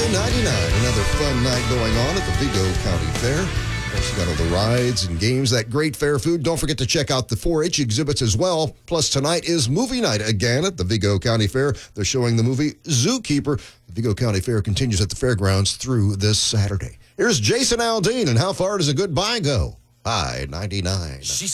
Hi-99. Another fun night going on at the Vigo County Fair. Of course, you got all the rides and games, that great fair food. Don't forget to check out the 4-H exhibits as well. Plus, tonight is movie night again at the Vigo County Fair. They're showing the movie Zookeeper. The Vigo County Fair continues at the fairgrounds through this Saturday. Here's Jason Aldean, and how far does a goodbye go? Hi-99.